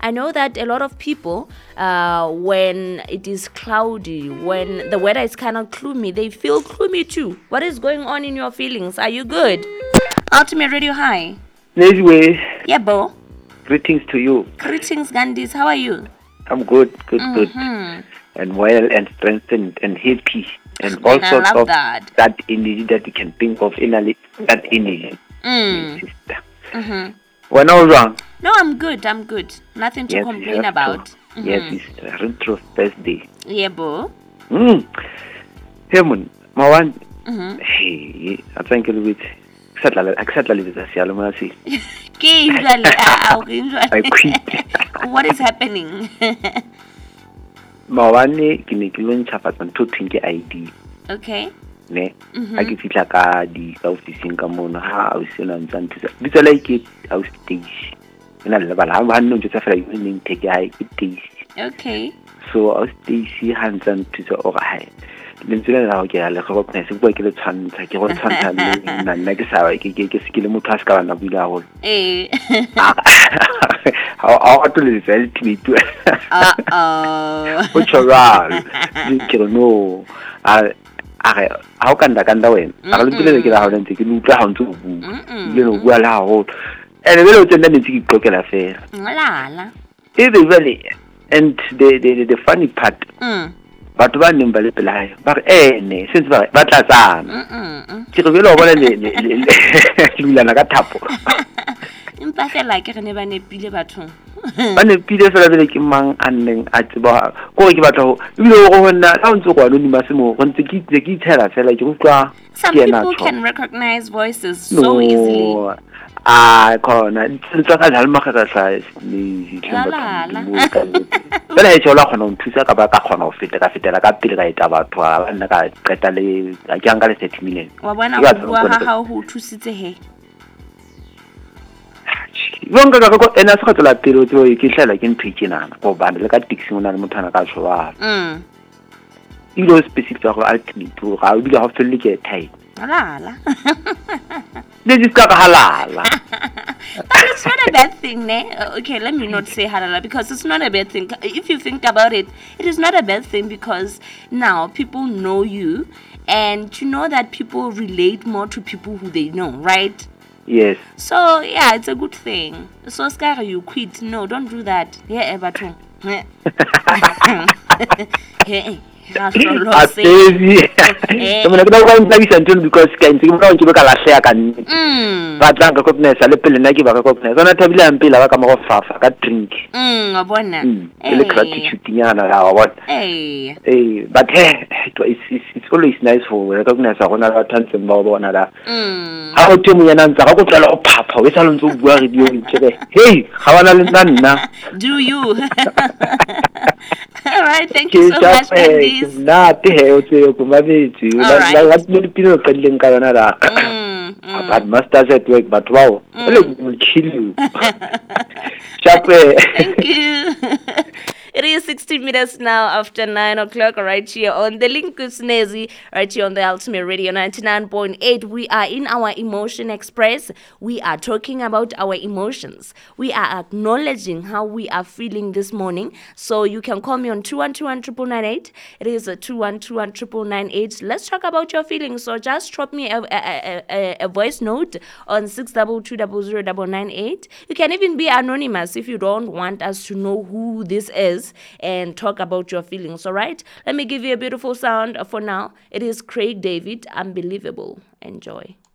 I know that a lot of people, when it is cloudy, when the weather is kind of gloomy, they feel gloomy too. What is going on in your feelings? Are you good? Ultimate Radio, hi. Anyway, Yeah, Bo. greetings to you. Greetings, Gandhis. How are you? I'm good, good. And well and strengthened and happy. And all I sorts love of that. energy that you can think of in that energy. Mm. Sister. When I was wrong. No, I'm good. Nothing to complain about. Yes, it's Retro Thursday. Yeah, Bo. Hey, man. My one. Hey, I think a little bit. Exactly. I quit. What is happening? Mawane ke ne ke lo ntšhafatsa ntho thweng ke ID. Okay. Ne a ke fitla ka officing ka mona ha o se na ntsa nthusa bitso la ke outstage ena le bala ha nno ntse fela e neng take ya stage. Okay. So outstage ha ntsa nthusa o ga hae le ntsela la go ke ya le go bona se bua ke le tshwantsa ke go tshwantsa le nna ke sa ke se le motho a se ka bana bula go how to live ultimate o choral ke no how kanda wena a le tsile ke la ho ntse ke lutla ha ntse o bua le no bua la ho ene le o tsenda ntse ke qokela fela ngala e be vele and the funny part batho ba neng ba le pelae ba re ene since ba tlatsana ke re bele o bona le lulana ka thapo empa fela ke re ne ba nepile bathong ba nepile fela bele ke mang a neng a tseba go ke batla go ebile go hona la ntse go anonymous mo go ntse ke itshela fela ke utlwa some people can recognize voices so easily khona ntse ka dala magagasa ni bela e tšola kgona go nthusa ka ba ka kgona go fetela ka pele ka eta batho ba nna ka qeta le a ke anga le 30 minutes wa bona go bua ha go thusitse he bonga ka go ena se go tla pele o tlo ke hlela ke ntwike nana go bana le ka taxi mona le mothana ka tšhoba ilo specific go ultimate ga o dile ga felle ke time halala this is halala. But it's not a bad thing, ne? Okay, let me not say halala because it's not a bad thing. If you think about it, it is not a bad thing because now people know you and you know that people relate more to people who they know, right? Yes. So, yeah, it's a good thing. So, Scar, you quit. No, don't do that. Yeah, Everton. because ke ntse mo ke ka lahlea ka nne ba tla ka kopnesa le pele nna ke ba ka kopnesa bona thabile ampela ba ka mo go fafa ka drink wa bona le gratitude nyana la wa bona but it's always nice for recognize gona la tantse ba bona la ha o temo yana ntse ga go tlela o phapha o sa le ntse o bua re dio ntse hey ga bana le nna do you all right, thank you so much, Candice. Not the to Kumabiti. What many people can link on that? Masters at work, but wow, it will kill you. Thank you. It is 60 minutes now after 9 o'clock, right here on the link with Snezi, right here on the Ultimate Radio 99.8. We are in our Emotion Express. We are talking about our emotions. We are acknowledging how we are feeling this morning. So you can call me on 2121-998. It is a 2121-998. Let's talk about your feelings. So just drop me a voice note on 6220098. You can even be anonymous if you don't want us to know who this is and talk about your feelings, all right? Let me give you a beautiful sound for now. It is Craig David, Unbelievable. Enjoy.